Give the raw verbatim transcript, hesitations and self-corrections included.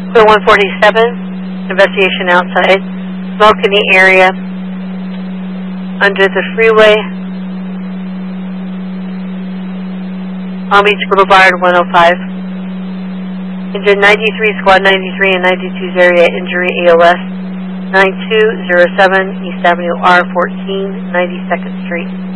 Clear one forty-seven, investigation outside. Smoke in the area under the freeway. Palm Beach Boulevard, one oh five. Engine ninety-three, Squad ninety-three and ninety-two's area injury, A O S nine two zero seven, East Avenue R fourteen, ninety-second Street.